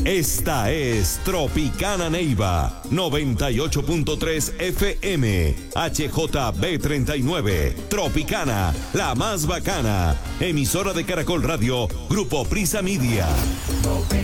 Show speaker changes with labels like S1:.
S1: Esta es Tropicana Neiva, 98.3 FM, HJB39, Tropicana, la más bacana, emisora de Caracol Radio, Grupo Prisa Media.